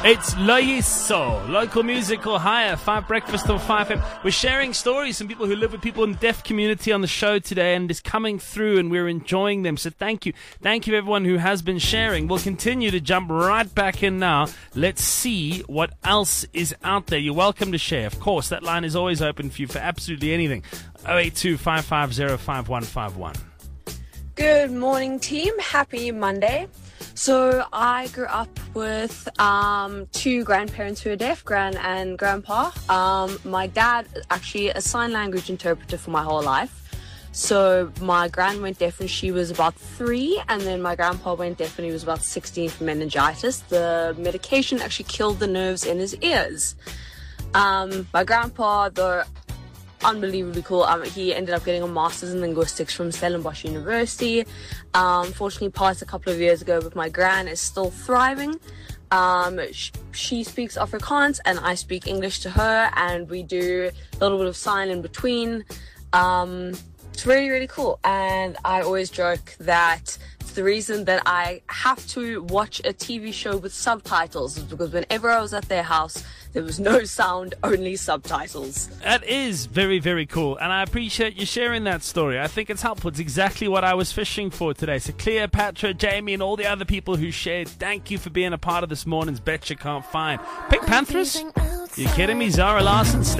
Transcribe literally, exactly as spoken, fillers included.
It's Loyiso, local musical hire, five breakfast till five a.m. We're sharing stories from people who live with people in the deaf community on the show today, and it's coming through and we're enjoying them. So thank you. Thank you everyone who has been sharing. We'll continue to jump right back in now. Let's see what else is out there. You're welcome to share. Of course, that line is always open for you for absolutely anything. oh eight two, five five zero, five one five one. Good morning, team. Happy Monday. So I grew up with um, two grandparents who are deaf, gran and grandpa. Um, my dad is actually a sign language interpreter for my whole life. So my gran went deaf when she was about three, and then my grandpa went deaf when he was about sixteen from meningitis. The medication actually killed the nerves in his ears. Um, my grandpa, though, unbelievably cool. Um, he ended up getting a master's in linguistics from Stellenbosch University. Um, unfortunately passed a couple of years ago, but my gran is still thriving. Um, sh- she speaks Afrikaans and I speak English to her, and we do a little bit of sign in between. Um, it's really, really cool. And I always joke that the reason that I have to watch a T V show with subtitles is because whenever I was at their house, there was no sound, only subtitles. That is very, very cool, and I appreciate you sharing that story. I think it's helpful. It's exactly what I was fishing for today. So Cleopatra, Jamie, and all the other people who shared, thank you for being a part of this morning's Bet You Can't Find. Pink Panthers? You kidding me? Zara Larson?